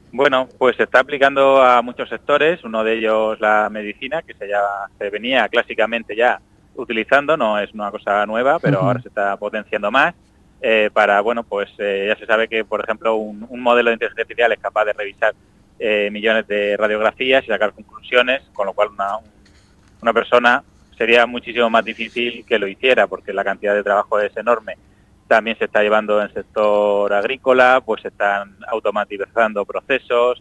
Bueno, pues se está aplicando a muchos sectores, uno de ellos la medicina, que se venía clásicamente ya utilizando, no es una cosa nueva, pero ahora Ujú. se está potenciando más. Ya se sabe que, por ejemplo, un modelo de inteligencia artificial es capaz de revisar millones de radiografías y sacar conclusiones, con lo cual una persona sería muchísimo más difícil que lo hiciera, porque la cantidad de trabajo es enorme. También se está llevando en el sector agrícola, pues se están automatizando procesos,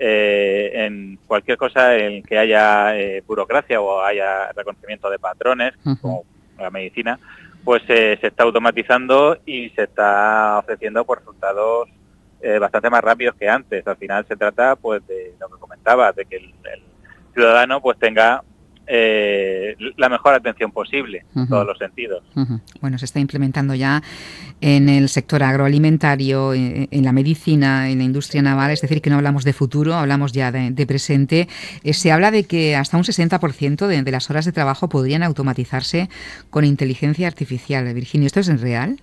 en cualquier cosa en que haya burocracia o haya reconocimiento de patrones, Ujú. como la medicina, pues se está automatizando y se está ofreciendo pues, resultados bastante más rápidos que antes. Al final se trata pues de lo que comentaba, de que el ciudadano pues tenga la mejor atención posible en todos Ujú. los sentidos. Ujú. Bueno, se está implementando ya en el sector agroalimentario, en la medicina, en la industria naval, es decir, que no hablamos de futuro, hablamos ya de presente. Se habla de que hasta un 60% de las horas de trabajo podrían automatizarse con inteligencia artificial. Virginio, ¿esto es real?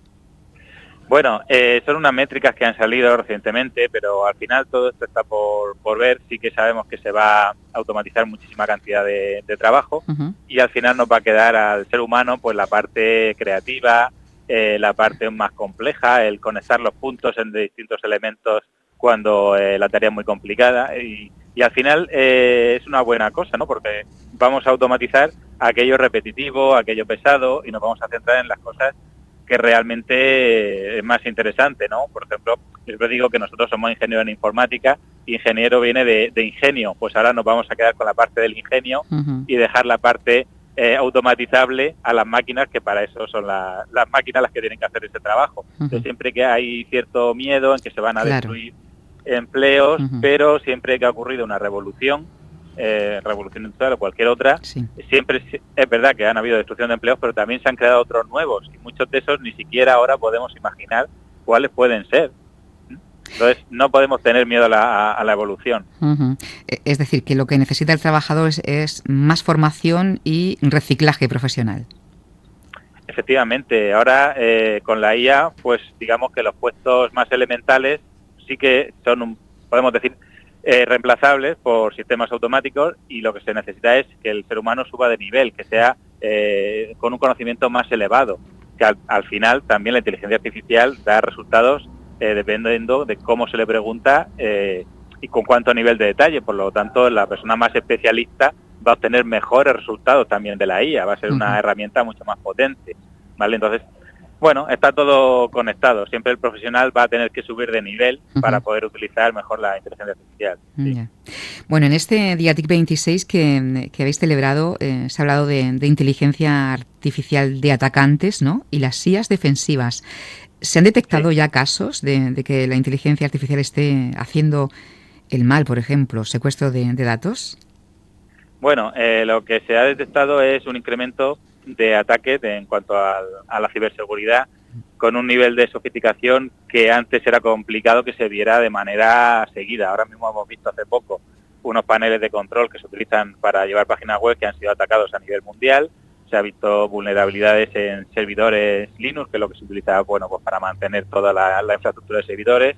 Bueno, son unas métricas que han salido recientemente, pero al final todo esto está por ver. Sí que sabemos que se va a automatizar muchísima cantidad de trabajo Ujú. y al final nos va a quedar al ser humano pues la parte creativa, la parte más compleja, el conectar los puntos entre distintos elementos cuando la tarea es muy complicada y al final es una buena cosa, ¿no? Porque vamos a automatizar aquello repetitivo, aquello pesado y nos vamos a centrar en las cosas que realmente es más interesante, ¿no? Por ejemplo, yo siempre digo que nosotros somos ingenieros en informática, ingeniero viene de ingenio, pues ahora nos vamos a quedar con la parte del ingenio Ujú. y dejar la parte automatizable a las máquinas, que para eso son las máquinas las que tienen que hacer ese trabajo. Ujú. Entonces, siempre que hay cierto miedo en que se van a Claro. destruir empleos, Ujú. pero siempre que ha ocurrido una revolución, revolución industrial o cualquier otra, Sí. siempre es verdad que han habido destrucción de empleos, pero también se han creado otros nuevos y muchos de esos ni siquiera ahora podemos imaginar cuáles pueden ser. Entonces, no podemos tener miedo a la evolución. Ujú. Es decir, que lo que necesita el trabajador es más formación y reciclaje profesional. Efectivamente, ahora con la IA, pues digamos que los puestos más elementales sí que son, podemos decir, reemplazables por sistemas automáticos y lo que se necesita es que el ser humano suba de nivel, que sea con un conocimiento más elevado, que al final también la inteligencia artificial da resultados dependiendo de cómo se le pregunta y con cuánto nivel de detalle. Por lo tanto, la persona más especialista va a obtener mejores resultados también de la IA, va a ser una Ujú. herramienta mucho más potente, ¿vale? Entonces, bueno, está todo conectado. Siempre el profesional va a tener que subir de nivel para Ujú. poder utilizar mejor la inteligencia artificial. Sí. Ya. Bueno, en este día TIC 26 que habéis celebrado, se ha hablado de inteligencia artificial de atacantes, ¿no? Y las IAs defensivas. ¿Se han Sí. detectado ya casos de que la inteligencia artificial esté haciendo el mal, por ejemplo, secuestro de datos? Bueno, lo que se ha detectado es un incremento de ataques en cuanto a la ciberseguridad con un nivel de sofisticación que antes era complicado que se viera de manera seguida. Ahora mismo hemos visto hace poco unos paneles de control que se utilizan para llevar páginas web que han sido atacados a nivel mundial. Se ha visto vulnerabilidades en servidores Linux, que es lo que se utiliza pues para mantener toda la infraestructura de servidores.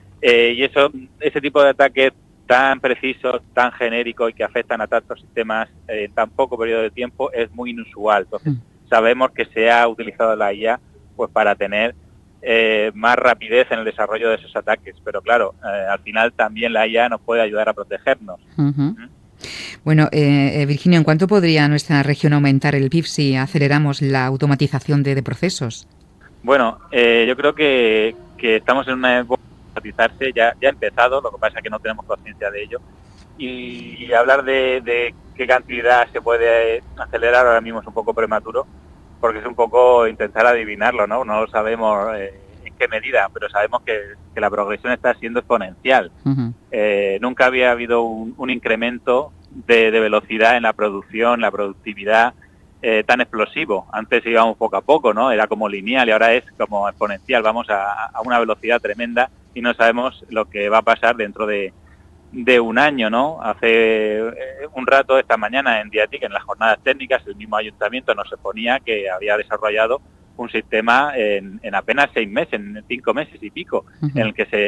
Ese tipo de ataques tan precisos, tan genéricos y que afectan a tantos sistemas en tan poco periodo de tiempo es muy inusual. Entonces, Mm. sabemos que se ha utilizado la IA pues para tener más rapidez en el desarrollo de esos ataques. Pero claro, al final también la IA nos puede ayudar a protegernos. Ujú. ¿Mm? Bueno, Virginia, ¿en cuánto podría nuestra región aumentar el PIB si aceleramos la automatización de procesos? Bueno, yo creo que estamos en una época de automatizarse, ya ha empezado, lo que pasa es que no tenemos conciencia de ello. Y hablar de qué cantidad se puede acelerar ahora mismo es un poco prematuro, porque es un poco intentar adivinarlo, ¿no? No lo sabemos en qué medida, pero sabemos que la progresión está siendo exponencial. Ujú. Nunca había habido un incremento de velocidad en la producción, la productividad tan explosivo. Antes íbamos poco a poco, ¿no? Era como lineal y ahora es como exponencial. Vamos a una velocidad tremenda y no sabemos lo que va a pasar dentro de un año, ¿no? Hace un rato, esta mañana en Diatic, en las jornadas técnicas, el mismo ayuntamiento nos exponía que había desarrollado un sistema en apenas 6 meses, en 5 meses y pico, en Ujú. el que se